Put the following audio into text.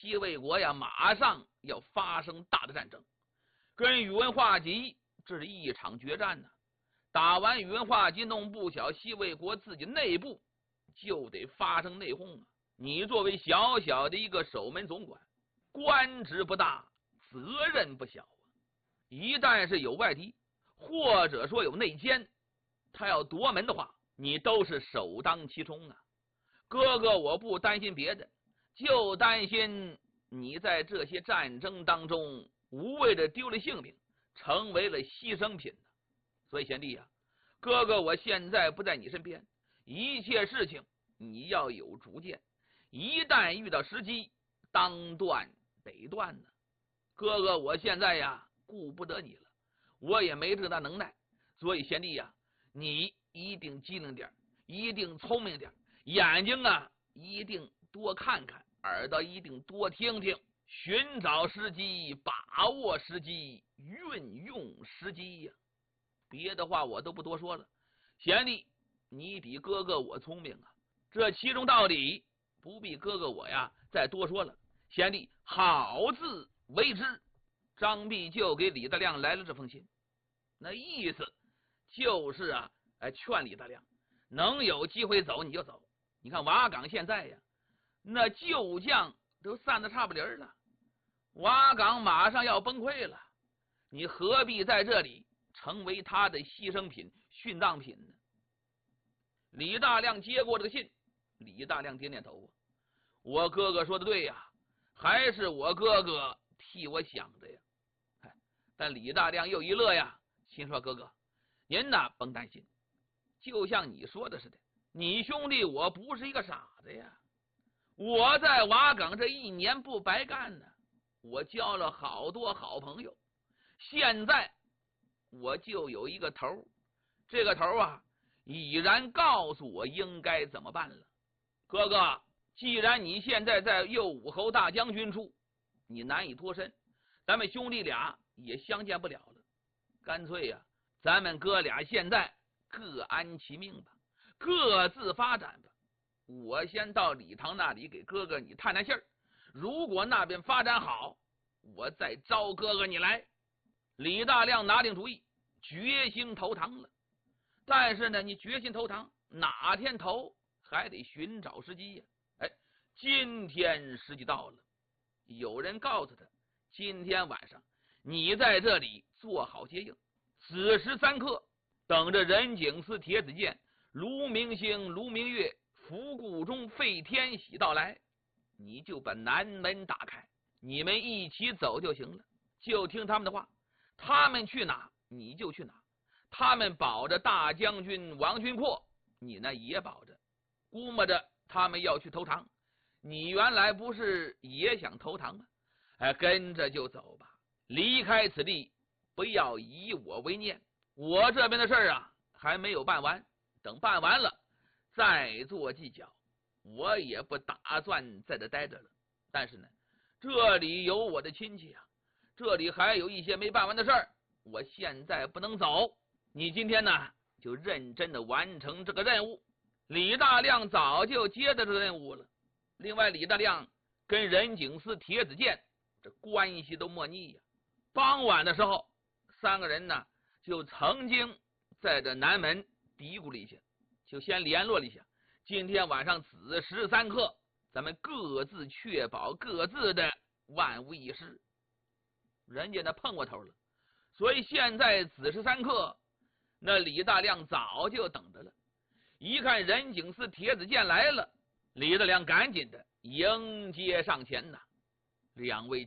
西魏国呀马上要发生大的战争，跟宇文化及这是一场决战呢。打完宇文化及，弄不巧西魏国自己内部就得发生内讧啊！你作为小小的一个守门总管，官职不大，责任不小啊！一旦是有外敌，或者说有内奸，他要夺门的话，你都是首当其冲啊！哥哥，我不担心别的，就担心你在这些战争当中无谓的丢了性命，成为了牺牲品呢。所以贤弟啊，哥哥我现在不在你身边，一切事情你要有主见，一旦遇到时机，当断得断呢。哥哥我现在呀顾不得你了，我也没这大能耐，所以贤弟呀，你一定机灵点，一定聪明点，眼睛啊一定多看看，耳朵一定多听听，寻找时机，把握时机，运用时机呀。别的话我都不多说了，贤弟你比哥哥我聪明啊，这其中道理不必哥哥我呀再多说了，贤弟好自为之。张弼就给李大亮来了这封信，那意思就是啊，劝李大亮能有机会走你就走。你看瓦岗现在呀，那旧将都散得差不离了，瓦岗马上要崩溃了，你何必在这里成为他的牺牲品、殉葬品呢？李大亮接过这个信，李大亮点点头啊，我哥哥说的对呀，还是我哥哥替我想的呀。但李大亮又一乐呀，心说哥哥您呐甭担心，就像你说的似的，你兄弟我不是一个傻子呀，我在瓦岗这一年不白干呢，我交了好多好朋友，现在我就有一个头，这个头啊已然告诉我应该怎么办了。哥哥，既然你现在在右武侯大将军处，你难以脱身，咱们兄弟俩也相见不了了，干脆呀，咱们哥俩现在各安其命吧，各自发展吧。我先到礼堂那里给哥哥你探探信儿，如果那边发展好，我再招哥哥你来。李大亮拿定主意，决心投唐了。但是呢，你决心投唐，哪天投还得寻找时机呀。今天时机到了，有人告诉他，今天晚上你在这里做好接应，此时3刻等着任景思、铁子建、卢明星、卢明月、福顾中、费天喜到来，你就把南门打开，你们一起走就行了，就听他们的话，他们去哪你就去哪，他们保着大将军王君阔，你呢也保着，估摸着他们要去投唐，你原来不是也想投唐吗？跟着就走吧，离开此地，不要以我为念。我这边的事儿啊还没有办完，等办完了再做计较，我也不打算在这待着了。但是呢，这里有我的亲戚啊，这里还有一些没办完的事儿，我现在不能走。你今天呢就认真的完成这个任务。李大亮早就接着这个任务了。另外，李大亮跟任景思、铁子建这关系都莫逆呀。傍晚的时候，3个人呢就曾经在这南门嘀咕了一下，就先联络了一下，今天晚上子时3刻，咱们各自确保各自的万无一失。人家呢碰过头了，所以现在子时3刻，那李大亮早就等着了。一看任景思、铁子建来了，李大亮赶紧的迎接上前呐。2位